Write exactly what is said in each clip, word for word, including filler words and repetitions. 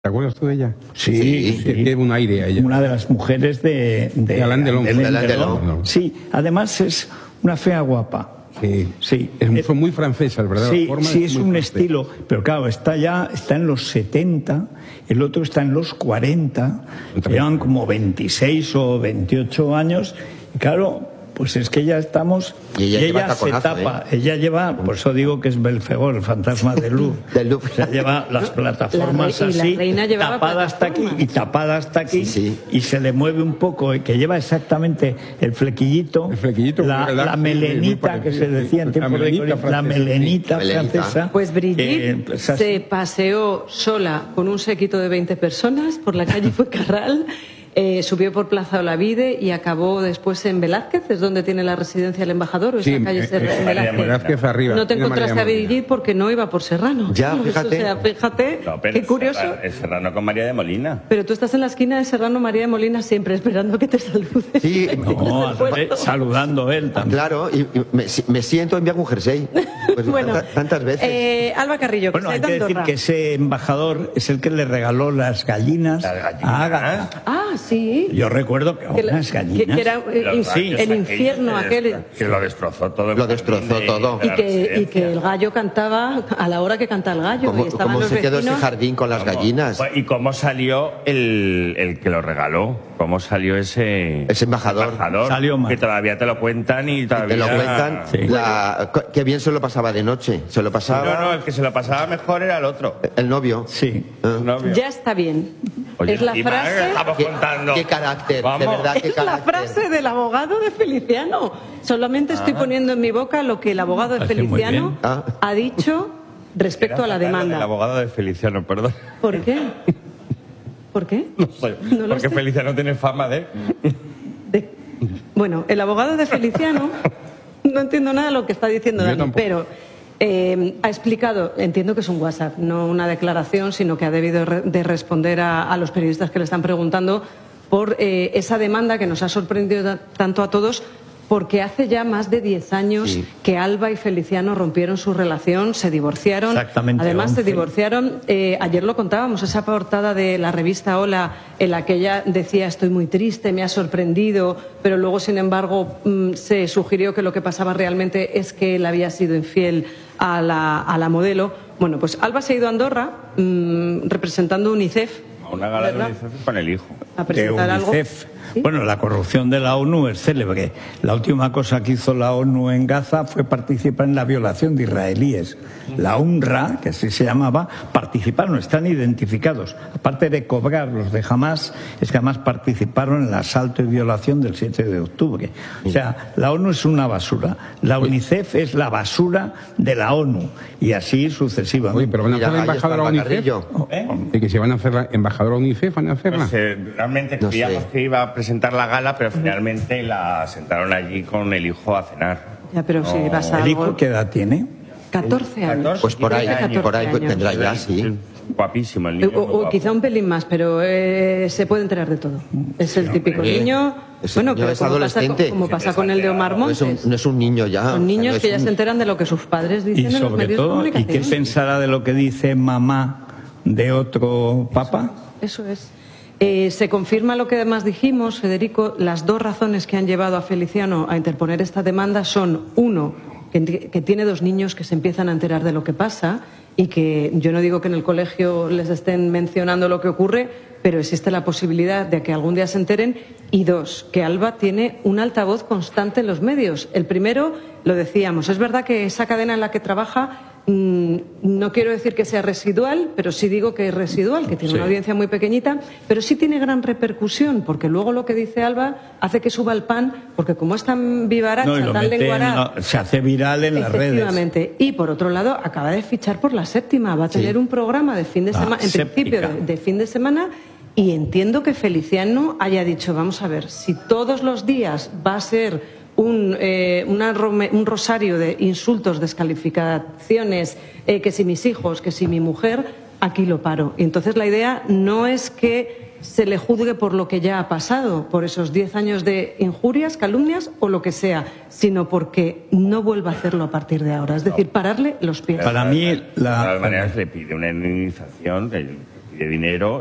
¿Te acuerdas tú de ella? Sí, sí, sí. Tiene un aire ella. Una de las mujeres de, de, de Alain Delon. de Alain Alain Delon. Delon. Sí, además es una fea guapa. Sí, sí. Es, fue muy francesa, ¿verdad? Sí, forma sí, es es un francés. estilo, pero claro, está ya, está en los setenta, el otro está en los cuarenta, llevan como veintiséis o veintiocho años, y claro, pues es que ya estamos, y ella, y ella se taconazo, tapa, ¿eh? ella lleva, por eso digo que es Belfegor, el fantasma del Louvre, del Louvre. O sea, lleva las plataformas la rey, así, tapada hasta aquí y tapada hasta aquí, sí, sí. y se le mueve un poco, que lleva exactamente el flequillito, el flequillito la, ¿verdad? la melenita sí, que se decía en tiempos de melenita la melenita Melenita. francesa. Pues Brigitte eh, pues se paseó sola con un séquito de veinte personas por la calle Fuencarral, eh, subió por Plaza Olavide y acabó después en Velázquez, es donde tiene la residencia el embajador, o esa Sí, calle eh, Serra- eh, Velázquez. Velázquez arriba. No te Tiene encontraste María a Molina. Brigitte porque no iba por Serrano. Ya, fíjate. O sea, fíjate, No, pero qué curioso. Serrano, es Serrano con María de Molina. Pero tú estás en la esquina de Serrano María de Molina siempre esperando que te salude. Sí, No, al revés, saludando él también. claro, y, y me, me siento en un jersey. Pues Bueno, tanta- tantas veces. Eh, Alba Carrillo, que Bueno, se ha hay ido a que decir Andorra. que ese embajador es el que le regaló las gallinas, Las gallinas. a Ágata. Ah, sí. Yo recuerdo que Que la- unas que- gallinas. que era, eh, Los in- rayos el aquellos infierno que aquel. des- Que lo destrozó todo. el Lo destrozó jardín de- todo. de Y la que, y residencia. que el gallo cantaba a la hora que canta el gallo. ¿Cómo, y estaban cómo los se quedó ese vecinos. jardín con las ¿Cómo? gallinas? Pues, ¿Y cómo salió el, el que lo regaló? ¿Cómo salió ese, Ese embajador. Salió mal. Que todavía te lo cuentan y todavía... Te lo cuentan. Sí. La, qué bien se lo pasaba de noche. Se lo pasaba No, no, el que se lo pasaba mejor era el otro. el novio. Sí. El novio. Ya está bien. Oye, es la encima, frase. ¿qué estamos Qué, contando? qué carácter, de Vamos. verdad, qué Es la carácter. frase del abogado de Feliciano. Solamente estoy poniendo en mi boca lo que el abogado de Hace muy Feliciano bien. Ah. ha dicho respecto a la Era El demanda. abogado de Feliciano, perdón. ¿Por qué? ¿Por qué? No sé, No lo porque sé. Feliciano tiene fama de... De- Bueno, el abogado de Feliciano, no entiendo nada de lo que está diciendo Yo Dani, tampoco. pero eh, ha explicado, entiendo que es un WhatsApp, no una declaración, sino que ha debido re- de responder a, a los periodistas que le están preguntando por eh, esa demanda que nos ha sorprendido ta- tanto a todos, porque hace ya más de diez años Sí. que Alba y Feliciano rompieron su relación, se divorciaron. Exactamente, Además, se once. divorciaron. eh, ayer lo contábamos, esa portada de la revista Hola, en la que ella decía: estoy muy triste, me ha sorprendido, pero luego, sin embargo, mm, se sugirió que lo que pasaba realmente es que él había sido infiel a la, a la modelo. Bueno, pues Alba se ha ido a Andorra mm, representando UNICEF. A una gala de ¿Verdad? UNICEF con el hijo. A De presentar algo. UNICEF. ¿Sí? Bueno, la corrupción de la ONU es célebre. La última cosa que hizo la ONU en Gaza fue participar en la violación de israelíes. La UNRWA, que así se llamaba, participaron, están identificados. Aparte de cobrar los de Hamas, es que además participaron en el asalto y violación del siete de octubre. O sea, la ONU es una basura. La UNICEF es la basura de la ONU. Y así sucesivamente. Oye, pero van a Mira, hacer la ahí está embajadora el UNICEF. Carrillo. ¿Eh? ¿Y que se van a hacer la embajadora UNICEF? ¿Van a hacerla? Pues, eh, realmente No creíamos sé. que iba a presentar la gala, pero finalmente la sentaron allí con el hijo a cenar. Ya, pero si vas a ¿El hijo algo- qué edad tiene? catorce años. Pues por ahí, catorce por ahí años. tendrá ya, sí. Guapísimo el Eh, niño. O, muy o guapo. quizá un pelín más, pero eh, se puede enterar de todo. Es el típico hombre. niño. Ese Bueno, niño pero es como pasa, adolescente. como pasa con el de Omar No es, un, Montes. no es un niño ya. Son niños No es que ya un- se enteran de lo que sus padres dicen Y en los sobre medios de todo, ¿y comunicación. qué pensará de lo que dice mamá de otro papá? Eso es. Eh, se confirma lo que además dijimos, Federico. Las dos razones que han llevado a Feliciano a interponer esta demanda son, uno, que, enti- que tiene dos niños que se empiezan a enterar de lo que pasa y que yo no digo que en el colegio les estén mencionando lo que ocurre, pero existe la posibilidad de que algún día se enteren. Y dos, que Alba tiene un altavoz constante en los medios. El primero, lo decíamos, es verdad que esa cadena en la que trabaja, mm, no quiero decir que sea residual, pero sí digo que es residual, que tiene Sí. una audiencia muy pequeñita, pero sí tiene gran repercusión, porque luego lo que dice Alba hace que suba el pan, porque como es tan vivaracha, No, y lo tan mete en lenguaraz, la- se hace viral en las redes. efectivamente. Y por otro lado, acaba de fichar por la séptima, va a tener un programa de fin de La semana, en principio séptica. de, de fin de semana. Y entiendo que Feliciano haya dicho, vamos a ver, si todos los días va a ser un, eh, una rome- un rosario de insultos, descalificaciones, eh, que si mis hijos, que si mi mujer, aquí lo paro. Y entonces la idea no es que se le juzgue por lo que ya ha pasado, por esos diez años de injurias, calumnias o lo que sea, sino porque no vuelva a hacerlo a partir de ahora. Es decir, pararle los pies. Para mí, De la... todas maneras, le pide una indemnización, que pidió pide dinero.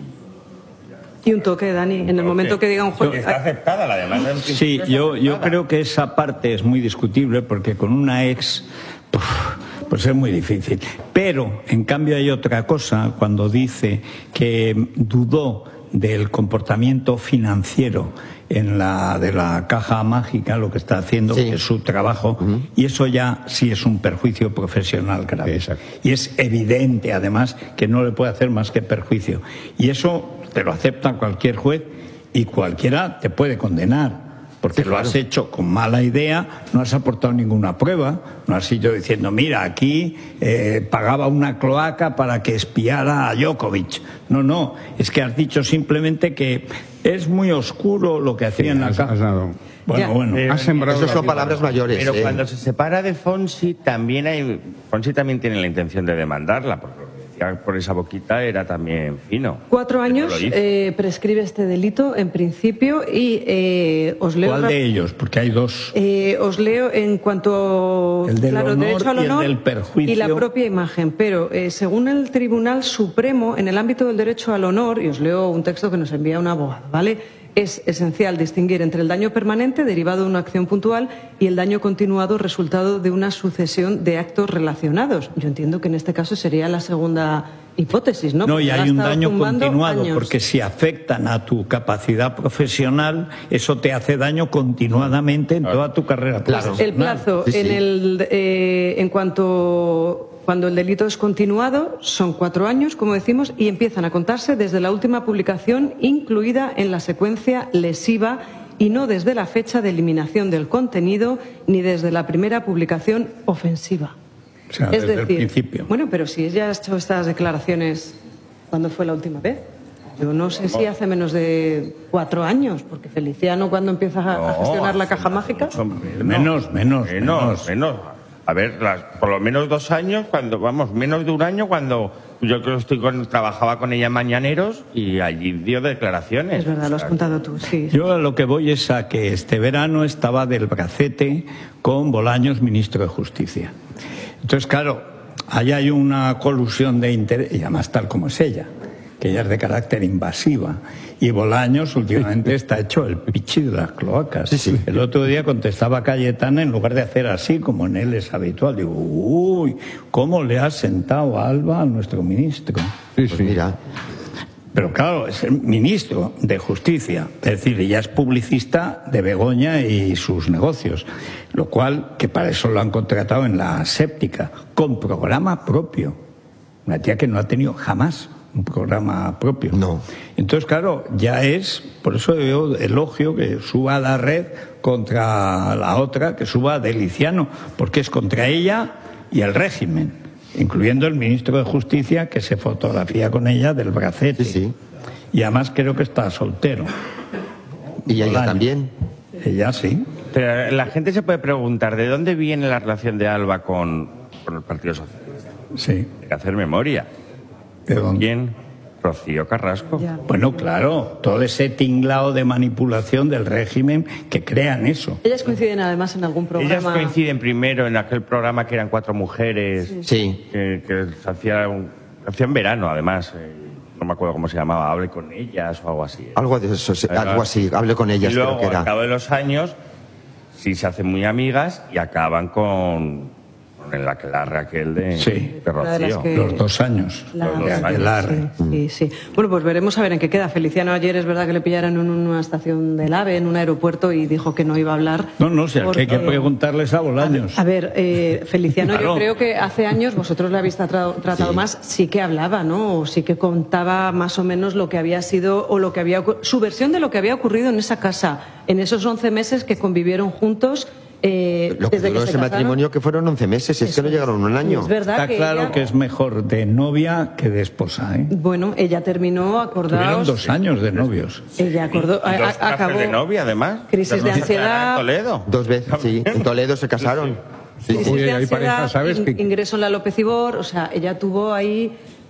Y un toque, Dani, en el momento que diga un juez... Está aceptada la demanda. En Sí, principio yo, está yo aceptada. creo que esa parte es muy discutible porque con una ex, puf, pues es muy difícil. Pero, en cambio, hay otra cosa cuando dice que dudó del comportamiento financiero en la de la caja mágica, lo que está haciendo, Sí. que es su trabajo, uh-huh. y eso ya sí es un perjuicio profesional grave. Exacto. Y es evidente, además, que no le puede hacer más que perjuicio. Y eso te lo acepta cualquier juez y cualquiera te puede condenar. Porque Sí, lo claro. has hecho con mala idea, no has aportado ninguna prueba, no has ido diciendo, mira, aquí eh, pagaba una cloaca para que espiara a Djokovic. No, no, es que has dicho simplemente que es muy oscuro lo que hacía en la has- caja. has dado- Bueno, Ya. bueno. Eh, has sembrado Esas la son vida. palabras mayores. Pero eh. cuando se separa de Fonsi, también hay. Fonsi también tiene la intención de demandarla, porque lo que decía por esa boquita era también fino. Cuatro Pero años lo hizo. eh, prescribe este delito, en principio, y eh, os leo... ¿Cuál rap- de ellos? Porque hay dos. Eh, os leo en cuanto El del claro, honor derecho al y el honor del perjuicio. y la propia imagen, pero eh, según el Tribunal Supremo, en el ámbito del derecho al honor, y os leo un texto que nos envía un abogado, ¿vale? Es esencial distinguir entre el daño permanente derivado de una acción puntual y el daño continuado resultado de una sucesión de actos relacionados. Yo entiendo que en este caso sería la segunda hipótesis, ¿no? No, Porque y ha hay un estado daño zumbando continuado, años. porque si afectan a tu capacidad profesional, eso te hace daño continuadamente en toda tu carrera Claro. profesional. El plazo, Sí, sí. en, el, eh, en cuanto cuando el delito es continuado, son cuatro años, como decimos, y empiezan a contarse desde la última publicación incluida en la secuencia lesiva y no desde la fecha de eliminación del contenido ni desde la primera publicación ofensiva. O sea, es desde decir, el principio. bueno, pero si ella ha hecho estas declaraciones, ¿cuándo fue la última vez? Yo no sé si hace menos de cuatro años, porque Feliciano, cuando empieza a, a gestionar la caja mágica... Menos, menos, Menos, menos. menos. A ver, las- por lo menos dos años, cuando vamos, menos de un año, cuando yo creo que estoy con, trabajaba con ella en Mañaneros y allí dio declaraciones. Es verdad, lo has contado tú, sí. Yo a lo que voy es a que este verano estaba del bracete con Bolaños, ministro de Justicia. Entonces, claro, allá hay una colusión de interés, y además tal como es ella, que ella es de carácter invasiva. Y Bolaños últimamente está hecho el pichi de las cloacas. Sí, sí. El otro día contestaba Cayetana, en lugar de hacer así, como en él es habitual. Digo, uy, ¿cómo le has sentado a Alba a nuestro ministro? Sí, Pues sí. mira, Pero claro, es el ministro de Justicia, es decir, ella es publicista de Begoña y sus negocios, lo cual, que para eso lo han contratado en la séptica, con programa propio. Una tía que no ha tenido jamás un programa propio. No. Entonces, claro, ya es, por eso yo elogio que suba a la red contra la otra, que suba a Deliciano, porque es contra ella y el régimen, incluyendo el ministro de Justicia, que se fotografía con ella del bracete. Sí, sí. Y además creo que está soltero. y ella Bolaños. también. Ella sí. Pero la gente se puede preguntar, ¿de dónde viene la relación de Alba con, con el Partido Socialista? Sí. Hay que hacer memoria. ¿De dónde? ¿Quién? Rocío Carrasco. Ya. Bueno, claro, todo ese tinglao de manipulación del régimen que crean eso. Ellas coinciden además en algún Ellas programa. coinciden primero en aquel programa que eran cuatro mujeres, Sí. que, que se hacía, un- se hacía en verano, además. eh, no me acuerdo cómo se llamaba, Hable con ellas o algo así. Algo de eso, sí, algo así. Hablé con ellas, Y luego, creo que al era. cabo de los años, sí se hacen muy amigas y acaban con, con el aquelarre aquel de, Sí. de Una de las Rocío. que- Los dos años. La- Los dos de años. Aquelarre. Sí, sí. Bueno, pues veremos a ver en qué queda. Feliciano ayer es verdad que le pillaron en una estación del AVE, en un aeropuerto, y dijo que no iba a hablar. No, no, si al que hay que porque- preguntarles a Bolaños. A ver, eh, Feliciano, Claro. yo creo que hace años vosotros le habéis tra- tratado Sí. más, sí que hablaba, ¿no? O sí que contaba más o menos lo que había sido o lo que había ocur- su versión de lo que había ocurrido en esa casa, en esos once meses que convivieron juntos. Eh, Lo que desde duró que se ese casaron. matrimonio que fueron once meses, y es que no llegaron un año. Es verdad Está que claro ella- que es mejor de novia que de esposa, ¿eh? Bueno, ella terminó, Tuvieron acordaos. dos años de novios. Ella acordó, Y a- dos a- clases acabó. de novia, además. Crisis de Nos declararon ansiedad. en Toledo. Dos veces, sí. En Toledo se casaron. Sí, Crisis sí. Uy, de hay parejas, ansiedad, ¿sabes? in- que- ingreso en la López Ibor, o sea, ella tuvo ahí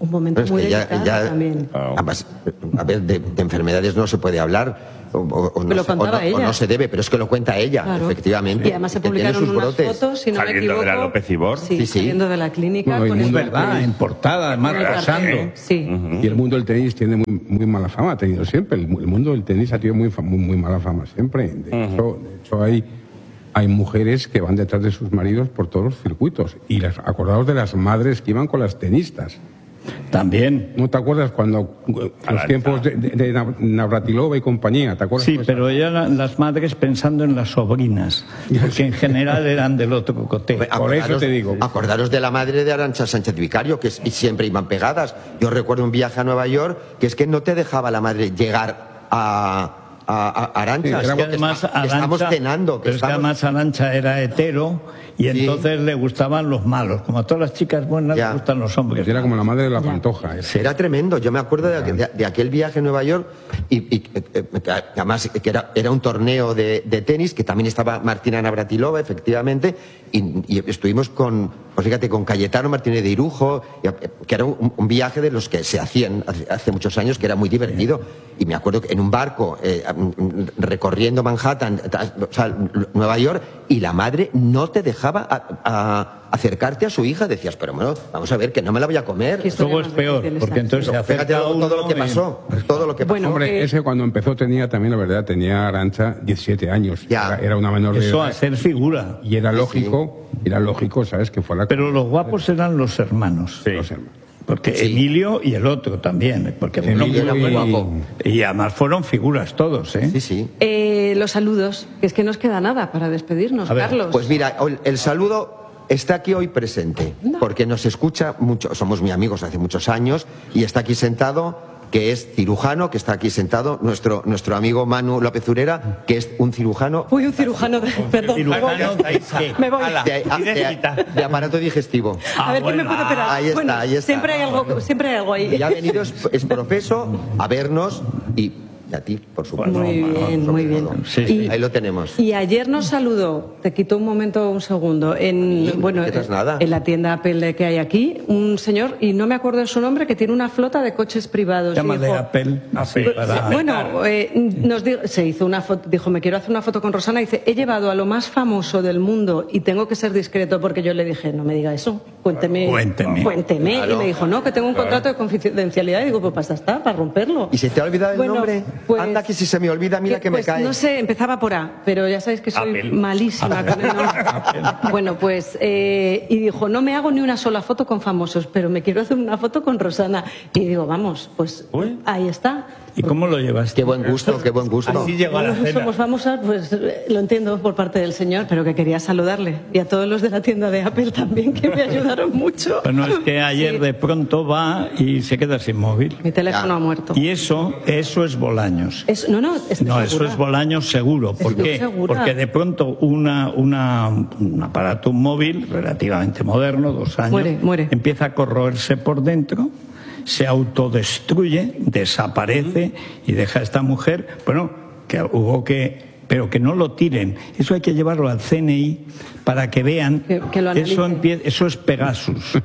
un momento Pero es muy que ella- delicado ella- también. Además, a ver, de, de enfermedades no se puede hablar. O, o- o no Me lo se- o contaba no, o ella. no se debe, pero es que lo cuenta ella, Claro. efectivamente. Y además se que tiene publicaron sus unas brotes. fotos, si no me Saliendo de equivoco. la López Ibor. Sí, Sí, sí. saliendo de la clínica. No, y con muy el- ¿Verdad? En portada, además, con el pasando. cartel. Sí. Y el mundo del tenis tiene muy, muy mala fama, ha tenido siempre. El, mu- el mundo del tenis ha tenido muy, fa- muy, muy mala fama siempre. De hecho, de hecho hay, hay mujeres que van detrás de sus maridos por todos los circuitos. Y las, acordaos de las madres que iban con las tenistas. También. ¿No te acuerdas cuando eh, los tiempos de, de, de Nav- Navratilova y compañía? ¿Te acuerdas? Sí, Pues, pero eran las madres pensando en las sobrinas, porque en general eran del otro cocote. Hombre, Por eso te digo. Acordaros de la madre de Arantxa Sánchez Vicario, que es- y siempre iban pegadas. Yo recuerdo un viaje a Nueva York que es que no te dejaba la madre llegar a, a, a Arantxa. Sí, Es era- que Que además está- que estamos Arantxa- cenando. Que pero es que estamos- además Arantxa era hetero y Sí. entonces le gustaban los malos. Como a todas las chicas buenas Ya. le gustan los hombres. Era como la madre de la pantoja. ¿eh? Era tremendo. Yo me acuerdo de, de- de aquel viaje a Nueva York y, y, eh, eh, que además que era, era un torneo de, de tenis que también estaba Martina Navratilova, efectivamente, y, y estuvimos con, pues fíjate, con Cayetano Martínez de Irujo, y, eh, que era un, un viaje de los que se hacían hace, hace muchos años, que era muy divertido. Y me acuerdo que en un barco eh, recorriendo Manhattan, o sea, Nueva York, y la madre no te dejaba a- a acercarte a su hija. Decías, pero bueno, vamos a ver, que no me la voy a comer. Qué historia Luego es más peor, difícil porque esa. entonces se Fíjate acerca todo, todo lo uno que y- pasó. Todo lo que pasó. Bueno, Hombre, eh, ese cuando empezó tenía también, la verdad, tenía Arantxa diecisiete años. Ya. Era, era una menor de Eso edad. a ser figura. Y era lógico, era lógico, ¿sabes? Que fuera. Pero los guapos eran los hermanos. los hermanos. Porque Emilio y el otro también. Porque fueron Emilio era muy y- guapo. Y además fueron figuras todos, ¿eh? Sí, sí. Eh, los saludos, que es que nos queda nada para despedirnos, A ver, Carlos. Pues mira, el- el saludo está aquí hoy presente, porque nos escucha mucho, somos muy amigos hace muchos años, y está aquí sentado, que es cirujano, que está aquí sentado, nuestro, nuestro amigo Manu López Urera, que es un cirujano Fui un cirujano de... Perdón, me voy. Cirujano, Me voy. de, de- de aparato digestivo. A ver, ¿qué me bueno, puede operar? ahí está, Bueno, ahí está. Siempre hay algo, siempre hay algo ahí. Y ha venido, es, es profeso, a vernos y, y a ti, por supuesto. Muy bien, muy bien. Sí, sí. Y- Ahí lo tenemos. Y ayer nos saludó, te quito un momento, un segundo, en, Sí, bueno, no quitas nada. en la tienda Apple que hay aquí, un señor, y no me acuerdo de su nombre, que tiene una flota de coches privados. Y Llámale dijo- Apple. así, Pues, para- Bueno, eh, nos dijo, se hizo una foto, dijo, me quiero hacer una foto con Rosana, y dice, he llevado a lo más famoso del mundo y tengo que ser discreto, porque yo le dije, no me diga eso, cuénteme. Cuénteme. Cuénteme. Claro. Y me dijo, no, que tengo un contrato de confidencialidad, y digo, pues para está, para romperlo. ¿Y se te ha olvidado el Bueno, nombre? pues- Anda, que si se me olvida, mira que, me pues, cae. No sé, empezaba por A, pero ya sabéis que soy Apple. malísima con el nombre. Bueno, pues, eh, y dijo, no me hago ni una sola foto con famosos, pero me quiero hacer una foto con Rosana. Y digo, vamos, pues Uy. ahí está. ¿Y cómo lo llevas? Qué buen gusto, qué buen gusto. Así llegó a la Bueno, cena. somos famosas, pues eh, lo entiendo por parte del señor, pero que quería saludarle. Y a todos los de la tienda de Apple también, que me ayudaron mucho. Bueno, es que ayer Sí. de pronto va y se queda sin móvil. Mi teléfono Ya. ha muerto. Y eso, eso es Bolaños. Es- no, no, estoy No, eso segura. es Bolaños seguro. ¿Por Estoy qué? segura. Porque de pronto una, una, un aparato móvil relativamente moderno, dos años, Muere, muere. empieza a corroerse por dentro, se autodestruye, desaparece y deja a esta mujer, bueno, que hubo que, pero que no lo tiren. Eso hay que llevarlo al C N I para que vean. Que- que lo eso, analicen. empie- eso es Pegasus.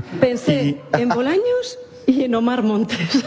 Pensé en Bolaños y en Omar Montes.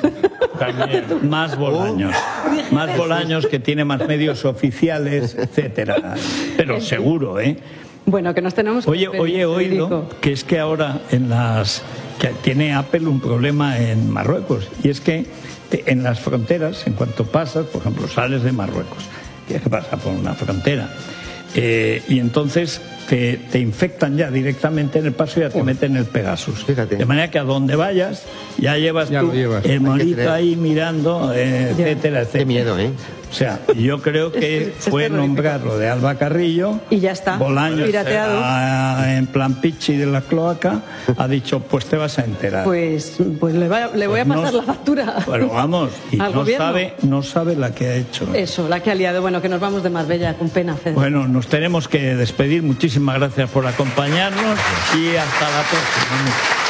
Más Bolaños. Más Bolaños que tiene más medios oficiales, etcétera. Pero seguro, ¿eh? Bueno, que nos tenemos que Oye, despedir, oye, he oído Federico. que es que ahora en las que tiene Apple un problema en Marruecos y es que te- en las fronteras, en cuanto pasas, por ejemplo, sales de Marruecos, tienes que pasar por una frontera eh, y entonces te, te infectan ya directamente en el paso y ya te meten el Pegasus. Fíjate. De manera que a donde vayas ya llevas Ya tú lo llevas. el Hay que monito tener- ahí mirando, eh, etcétera, etcétera. Qué miedo, ¿eh? O sea, yo creo que Es- es fue terrorífico. nombrarlo de Alba Carrillo. Y ya está, Bolaños, pirateado. eh, en plan pichi de la cloaca, ha dicho, pues te vas a enterar. Pues, pues le, va- le voy a Pues pasar no- la factura. Bueno, vamos, y al no gobierno. sabe, no sabe la que ha hecho. Eso, la que ha liado. Bueno, que nos vamos de Marbella con pena, Fede. Bueno, nos tenemos que despedir. Muchísimas gracias por acompañarnos y hasta la próxima.